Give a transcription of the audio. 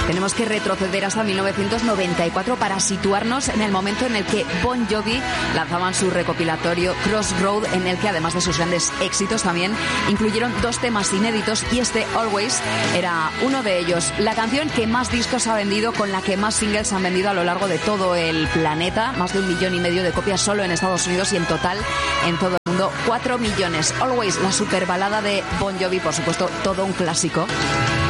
Tenemos que retroceder hasta 1994 para situarnos en el momento en el que Bon Jovi lanzaban su recopilatorio Crossroad, en el que además de sus grandes éxitos también incluyeron 2 temas inéditos, y este Always era uno de ellos. La canción que más discos ha vendido, con la que más singles han vendido a lo largo de todo el planeta, más de 1,5 millones de copias solo en Estados Unidos, y en total en todo el mundo 4 millones. Always, la superbalada de Bon Jovi, por supuesto, todo un clásico.